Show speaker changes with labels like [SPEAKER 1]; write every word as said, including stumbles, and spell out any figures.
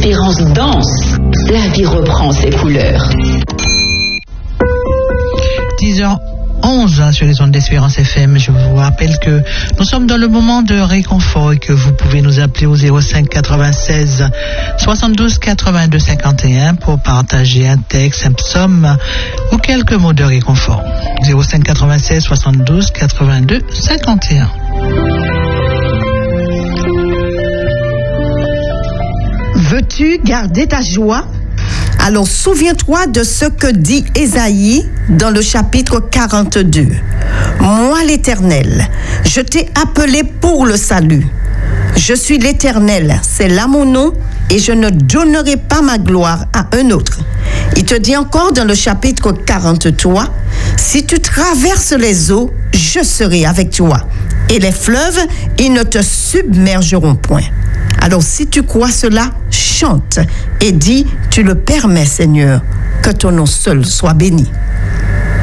[SPEAKER 1] l'espérance danse, la vie reprend ses couleurs.
[SPEAKER 2] dix heures onze sur les ondes d'Espérance F M. Je vous rappelle que nous sommes dans le moment de réconfort et que vous pouvez nous appeler au zéro cinq quatre-vingt-seize soixante-douze quatre-vingt-deux cinquante et un pour partager un texte, un psaume ou quelques mots de réconfort. zéro cinq quatre-vingt-seize soixante-douze quatre-vingt-deux cinquante et un.
[SPEAKER 3] Veux-tu garder ta joie? Alors souviens-toi de ce que dit Ésaïe dans le chapitre quarante-deux. Moi l'Éternel, je t'ai appelé pour le salut. Je suis l'Éternel, c'est là mon nom, et je ne donnerai pas ma gloire à un autre. Il te dit encore dans le chapitre quarante-trois, si tu traverses les eaux, je serai avec toi. Et les fleuves, ils ne te submergeront point. Alors si tu crois cela, chante et dis, tu le permets Seigneur, que ton nom seul soit béni.